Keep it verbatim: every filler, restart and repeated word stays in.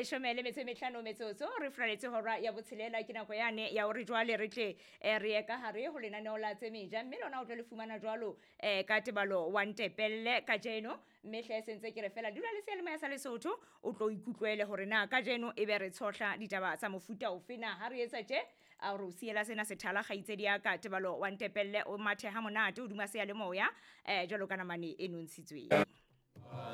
leshome le metso e mehlano metsotso re fraletse hora ya botshelela ke nako yane ya hore jwale re tle eh, re ye ka hare ho lenaneo la tse meja mme lona o tlo le fumana jwalo eh, ka tebalo wa Ntepelle ka jeno mme hle sentse ke re fela dula le selemo ya sa Lesotho o tlo ikutlwele hore na ka jeno e be re tshohla ditaba tsa mofuta ofe na ha re etsa tje a re o siela sena sethala kgaitsedi ya ka tebalo wa Ntepelle o mathe ha monate o duma se ya le moya eh jwalo ka namane e nontshitsweng.